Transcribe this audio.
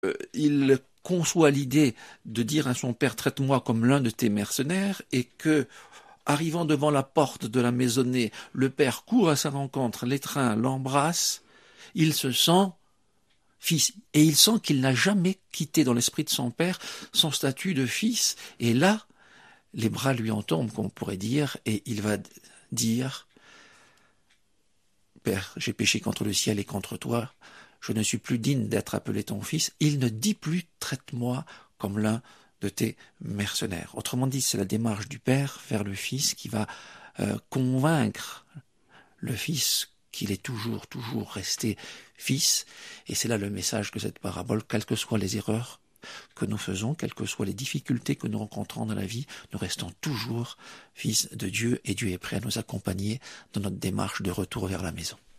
il conçoit l'idée de dire à son père « traite-moi comme l'un de tes mercenaires » et que, arrivant devant la porte de la maisonnée, le père court à sa rencontre, l'étreint, l'embrasse, il se sent fils. Et il sent qu'il n'a jamais quitté dans l'esprit de son père son statut de fils. Et là, les bras lui en tombent, comme on pourrait dire, et il va dire « Père, j'ai péché contre le ciel et contre toi, je ne suis plus digne d'être appelé ton fils. » Il ne dit plus « traite-moi comme l'un de tes mercenaires ». Autrement dit, c'est la démarche du père vers le fils qui va convaincre le fils qu'il est toujours resté fils. Et c'est là le message de cette parabole, quelles que soient les erreurs que nous faisons, quelles que soient les difficultés que nous rencontrons dans la vie, nous restons toujours fils de Dieu et Dieu est prêt à nous accompagner dans notre démarche de retour vers la maison.